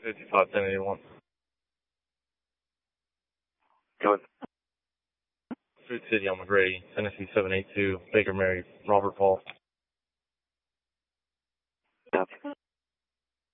55 1081. Go ahead. Food City on McGrady, Tennessee 782, Baker Mary, Robert Paul. Copy.